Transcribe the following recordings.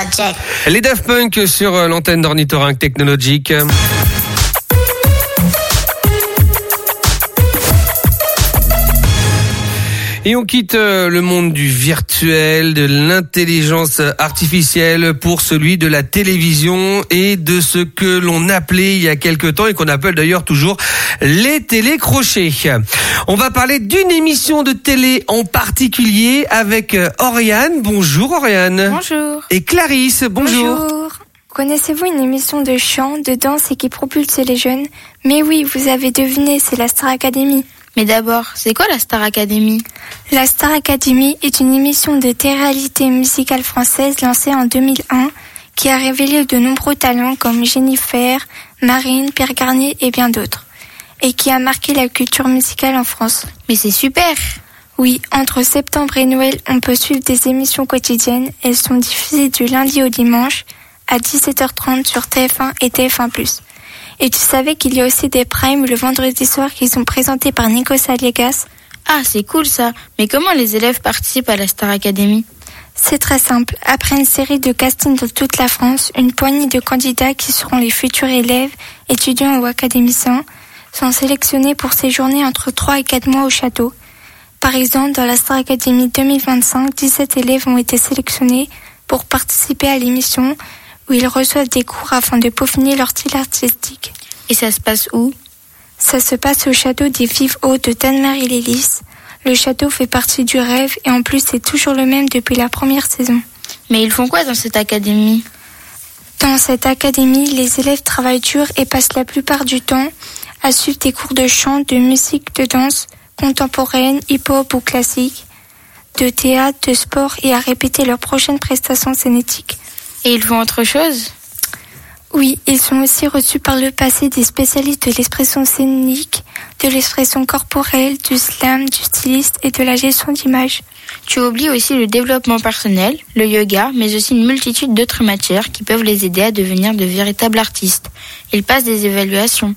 Project. Les Daft Punk sur l'antenne d'Ornithorynque Technologique. Et on quitte le monde du virtuel, de l'intelligence artificielle pour celui de la télévision et de ce que l'on appelait il y a quelque temps et qu'on appelle d'ailleurs toujours les télécrochets. On va parler d'une émission de télé en particulier avec Oriane. Bonjour Oriane. Bonjour. Et Clarisse, bonjour. Bonjour. Connaissez-vous une émission de chant, de danse et qui propulse les jeunes ? Mais oui, vous avez deviné, c'est la Star Academy. Mais d'abord, c'est quoi la Star Academy ? La Star Academy est une émission de télé-réalité musicale française lancée en 2001 qui a révélé de nombreux talents comme Jennifer, Marine, Pierre Garnier et bien d'autres. Et qui a marqué la culture musicale en France. Mais c'est super ! Oui, entre septembre et Noël, on peut suivre des émissions quotidiennes. Elles sont diffusées du lundi au dimanche à 17h30 sur TF1 et TF1+. Et tu savais qu'il y a aussi des primes le vendredi soir qui sont présentés par Nico Saliagas ? Ah, c'est cool ça. Mais comment les élèves participent à la Star Academy ? C'est très simple. Après une série de castings dans toute la France, une poignée de candidats qui seront les futurs élèves, étudiants ou académiciens, sont sélectionnés pour séjourner entre 3 et 4 mois au château. Par exemple, dans la Star Academy 2025, 17 élèves ont été sélectionnés pour participer à l'émission où ils reçoivent des cours afin de peaufiner leur style artistique. Et ça se passe où ? Ça se passe au château des Vives Hautes de Tannemer-et-Lélis. Le château fait partie du rêve et en plus c'est toujours le même depuis la première saison. Mais ils font quoi dans cette académie ? Dans cette académie, les élèves travaillent dur et passent la plupart du temps à suivre des cours de chant, de musique, de danse contemporaine, hip-hop ou classique, de théâtre, de sport et à répéter leurs prochaines prestations scéniques. Et ils font autre chose ? Oui, ils sont aussi reçus par le passé des spécialistes de l'expression scénique, de l'expression corporelle, du slam, du styliste et de la gestion d'image. Tu oublies aussi le développement personnel, le yoga, mais aussi une multitude d'autres matières qui peuvent les aider à devenir de véritables artistes. Ils passent des évaluations.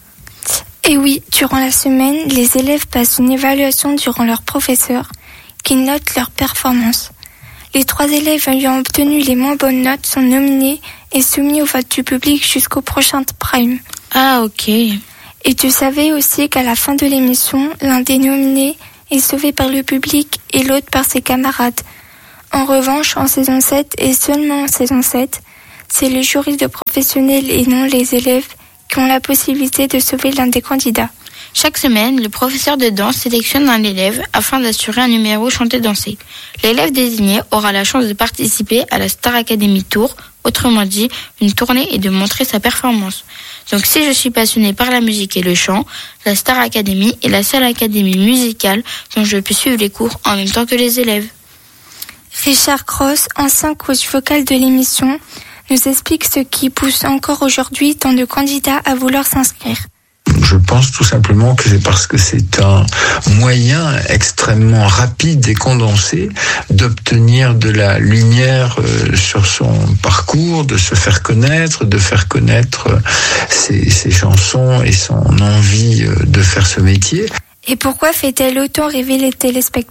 Et oui, durant la semaine, les élèves passent une évaluation durant leur professeur qui note leur performance. Les 3 élèves ayant obtenu les moins bonnes notes sont nominés et soumis au vote du public jusqu'au prochain prime. Ah, ok. Et tu savais aussi qu'à la fin de l'émission, l'un des nominés est sauvé par le public et l'autre par ses camarades. En revanche, en saison 7 et seulement en saison 7, c'est le jury de professionnels et non les élèves qui ont la possibilité de sauver l'un des candidats. Chaque semaine, le professeur de danse sélectionne un élève afin d'assurer un numéro chanté-dansé. L'élève désigné aura la chance de participer à la Star Academy Tour, autrement dit, une tournée et de montrer sa performance. Donc si je suis passionné par la musique et le chant, la Star Academy est la seule académie musicale dont je peux suivre les cours en même temps que les élèves. Richard Cross, ancien coach vocal de l'émission, nous explique ce qui pousse encore aujourd'hui tant de candidats à vouloir s'inscrire. Je pense tout simplement que c'est parce que c'est un moyen extrêmement rapide et condensé d'obtenir de la lumière sur son parcours, de se faire connaître, de faire connaître ses chansons et son envie de faire ce métier. Et pourquoi fait-elle autant rêver les téléspectateurs ?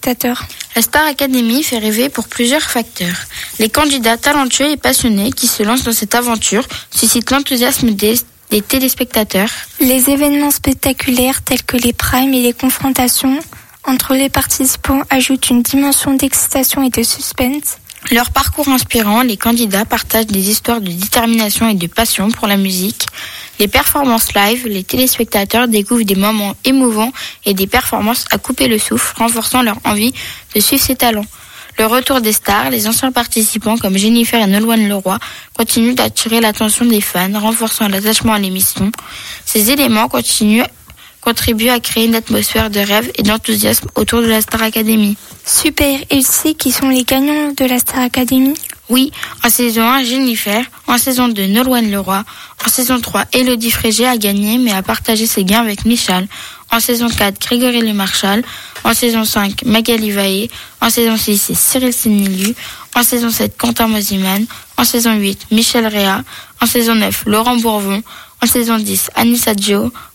La Star Academy fait rêver pour plusieurs facteurs. Les candidats talentueux et passionnés qui se lancent dans cette aventure suscitent l'enthousiasme des téléspectateurs. Les événements spectaculaires tels que les primes et les confrontations entre les participants ajoutent une dimension d'excitation et de suspense. Leur parcours inspirant, les candidats partagent des histoires de détermination et de passion pour la musique. Les performances live, les téléspectateurs découvrent des moments émouvants et des performances à couper le souffle, renforçant leur envie de suivre ces talents. Le retour des stars, les anciens participants comme Jennifer et Nolwenn Leroy continuent d'attirer l'attention des fans, renforçant l'attachement à l'émission. Ces éléments contribuent à créer une atmosphère de rêve et d'enthousiasme autour de la Star Academy. Super, et tu sais qui sont les gagnants de la Star Academy ? Oui, en saison 1, Jennifer, en saison 2, Nolwenn Leroy, en saison 3, Élodie Frégé a gagné mais a partagé ses gains avec Michal. En saison 4, Grégory Lemarchal. En saison 5, Magali Vaillé. En saison 6, c'est Cyril Sénélu. En saison 7, Quentin Mosiman. En saison 8, Michel Réa. En saison 9, Laurent Bourvon. En saison 10, Anissa Gio.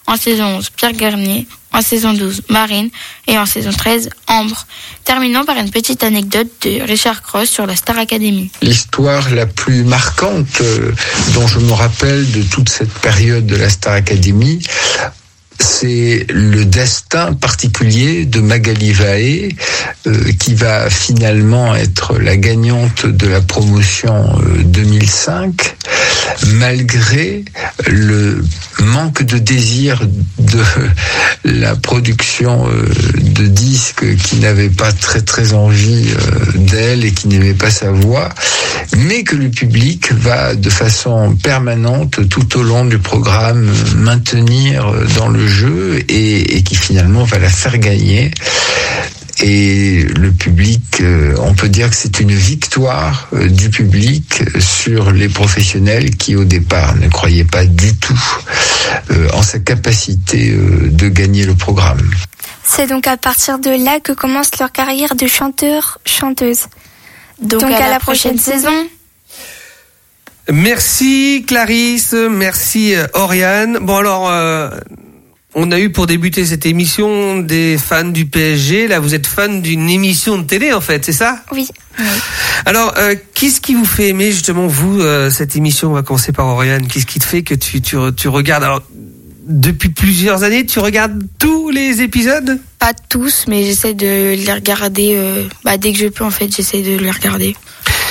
En saison 11, Pierre Garnier. En saison 12, Marine. Et en saison 13, Ambre. Terminons par une petite anecdote de Richard Cross sur la Star Academy. L'histoire la plus marquante dont je me rappelle de toute cette période de la Star Academy, c'est le destin particulier de Magali Vahé, qui va finalement être la gagnante de la promotion 2005, malgré le manque de désir de la production de disques qui n'avait pas très envie d'elle et qui n'aimait pas sa voix, mais que le public va de façon permanente tout au long du programme maintenir dans le jeu et qui finalement va la faire gagner. Et le public, on peut dire que c'est une victoire du public sur les professionnels qui au départ ne croyaient pas du tout en sa capacité de gagner le programme. C'est donc à partir de là que commence leur carrière de chanteur-chanteuse. Donc à la prochaine saison. Merci Clarisse, merci Oriane. Bon alors, on a eu pour débuter cette émission des fans du PSG. Là, vous êtes fan d'une émission de télé en fait, c'est ça ? Oui. Alors, qu'est-ce qui vous fait aimer justement vous cette émission ? On va commencer par Oriane. Qu'est-ce qui te fait que tu regardes ? Alors, depuis plusieurs années, tu regardes tous les épisodes ? Pas tous, mais j'essaie de les regarder. Dès que je peux, en fait, j'essaie de les regarder. Clarisse ?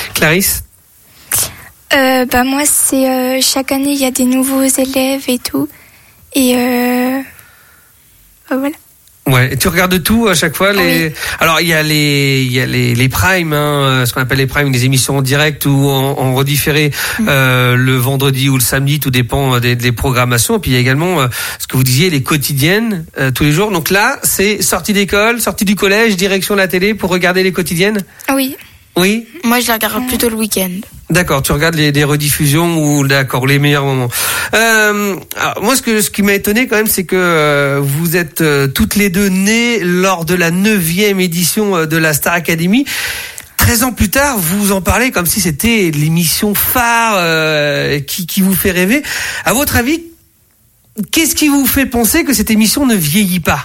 Moi, c'est chaque année, il y a des nouveaux élèves et tout. Et voilà. Ouais, et tu regardes tout à chaque fois. Oui. Alors il y a les primes, ce qu'on appelle les primes, des émissions en direct ou en redifféré le vendredi ou le samedi, tout dépend des programmations. Et puis il y a également ce que vous disiez, les quotidiennes tous les jours. Donc là, c'est sortie d'école, sortie du collège, direction la télé pour regarder les quotidiennes. Oui. Oui. Moi, je la regarde plutôt le week-end. D'accord, tu regardes les rediffusions ou d'accord les meilleurs moments. Alors moi, ce qui m'a étonné quand même, c'est que vous êtes toutes les deux nées lors de la 9e édition de la Star Academy. 13 ans plus tard, vous en parlez comme si c'était l'émission phare qui vous fait rêver. À votre avis, qu'est-ce qui vous fait penser que cette émission ne vieillit pas ?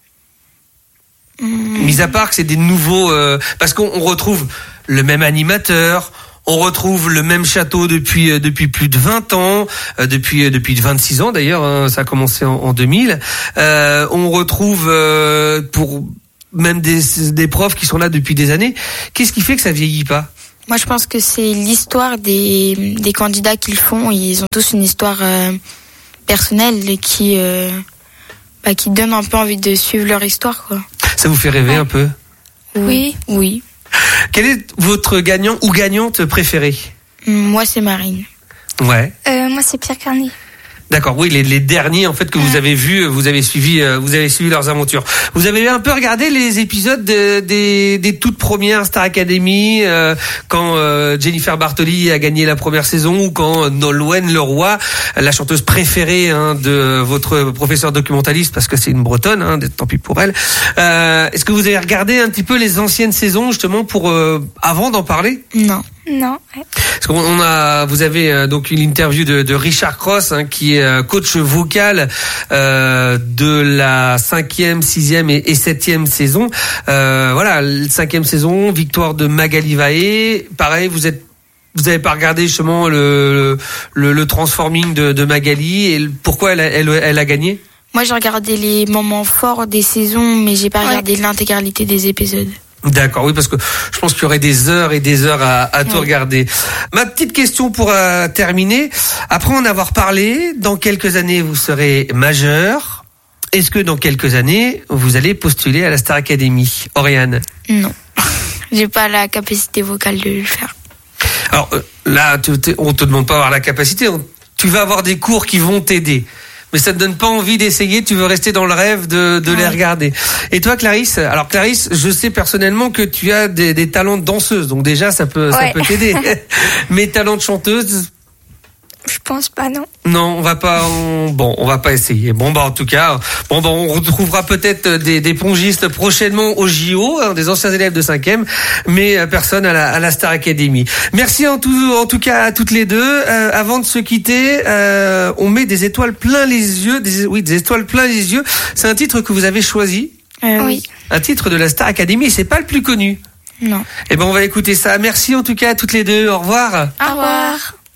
Mis à part que c'est des nouveaux... parce qu'on retrouve le même animateur, on retrouve le même château depuis plus de 20 ans, depuis 26 ans d'ailleurs, hein, ça a commencé en 2000. On retrouve pour même des profs qui sont là depuis des années. Qu'est-ce qui fait que ça vieillit pas ? Moi, je pense que c'est l'histoire des candidats qu'ils font. Ils ont tous une histoire personnelle qui donne un peu envie de suivre leur histoire, quoi. Ça vous fait rêver un peu ? Oui. Quel est votre gagnant ou gagnante préféré ? Moi, c'est Marine. Ouais. Moi, c'est Pierre Garnier. D'accord, oui, les derniers en fait que vous avez vus, vous avez suivi leurs aventures. Vous avez un peu regardé les épisodes des toutes premières Star Academy, quand Jennifer Bartoli a gagné la première saison ou quand Nolwenn Leroy, la chanteuse préférée de votre professeur documentaliste, parce que c'est une Bretonne, tant pis pour elle. Est-ce que vous avez regardé un petit peu les anciennes saisons justement pour avant d'en parler ? Non. Ouais. Parce vous avez donc une interview de Richard Cross, qui est coach vocal de la 5e, 6e et 7e saison. Voilà, 5e saison, victoire de Magali Vahé. Pareil, vous avez pas regardé justement le transforming de Magali et pourquoi elle a gagné ? Moi, j'ai regardé les moments forts des saisons, mais j'ai pas regardé l'intégralité des épisodes. D'accord, oui, parce que je pense qu'il y aurait des heures et des heures à tout regarder. Ma petite question pour terminer. Après en avoir parlé, dans quelques années, vous serez majeur. Est-ce que dans quelques années, vous allez postuler à la Star Academy ? Oriane ? Non. J'ai pas la capacité vocale de le faire. Alors là, on te demande pas d'avoir la capacité. Tu vas avoir des cours qui vont t'aider. Mais ça te donne pas envie d'essayer, tu veux rester dans le rêve de les regarder. Et toi, Clarisse ? Alors Clarisse, je sais personnellement que tu as des talents de danseuse, donc déjà ça peut t'aider. Mais talents de chanteuse, Je pense pas, non. Non, on va pas essayer. En tout cas, on retrouvera peut-être des pongistes prochainement au JO, des anciens élèves de 5e, mais personne à la Star Academy. Merci en tout cas à toutes les deux. Avant de se quitter, on met des étoiles plein les yeux, des étoiles plein les yeux. C'est un titre que vous avez choisi. Oui. Un titre de la Star Academy, c'est pas le plus connu. Non. On va écouter ça. Merci en tout cas à toutes les deux. Au revoir. Au revoir.